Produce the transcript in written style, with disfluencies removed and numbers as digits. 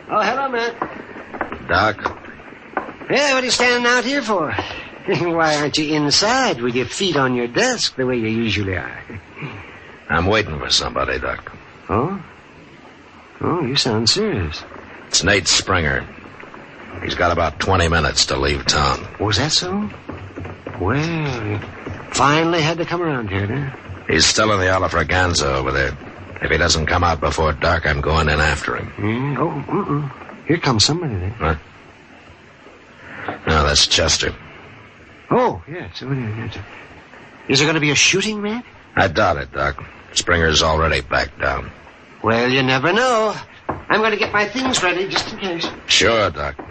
Oh, hello, Matt. Doc? Yeah, what are you standing out here for? Why aren't you inside with your feet on your desk the way you usually are? I'm waiting for somebody, Doc. Oh? Oh, you sound serious. It's Nate Springer. He's got about 20 minutes to leave town. Was that so? Well, you finally had to come around here, huh? He's still in the Alafraganza over there. If he doesn't come out before dark, I'm going in after him. Here comes somebody then. Huh? No, that's Chester. Oh, yes. Is there going to be a shooting, Matt? I doubt it, Doc. Springer's already backed down. Well, you never know. I'm going to get my things ready just in case. Sure, Doc.